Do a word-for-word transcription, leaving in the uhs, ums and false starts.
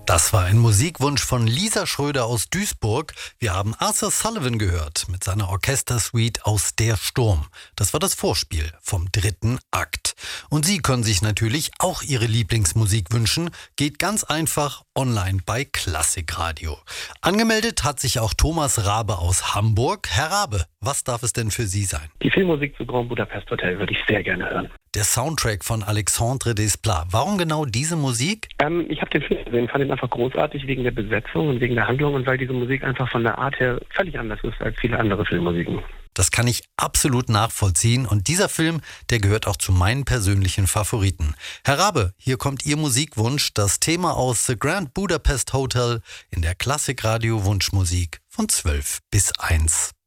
Das war ein Musikwunsch von Lisa Schröder aus Duisburg. Wir haben Arthur Sullivan gehört mit seiner Orchestersuite aus Der Sturm. Das war das Vorspiel vom dritten Akt. Und Sie können sich natürlich auch Ihre Lieblingsmusik wünschen. Geht ganz einfach online bei Klassikradio. Angemeldet hat sich auch Thomas Rabe aus Hamburg. Herr Rabe, was darf es denn für Sie sein? Die Filmmusik zu Grand Budapest Hotel würde ich sehr gerne hören. Der Soundtrack von Alexandre Desplat. Warum genau diese Musik? Ähm, ich habe den Film gesehen, fand ihn einfach großartig wegen der Besetzung und wegen der Handlung und weil diese Musik einfach von der Art her völlig anders ist als viele andere Filmmusiken. Das kann ich absolut nachvollziehen und dieser Film, der gehört auch zu meinen persönlichen Favoriten. Herr Rabe, hier kommt Ihr Musikwunsch, das Thema aus The Grand Budapest Hotel in der Klassikradio Wunschmusik von zwölf bis eins.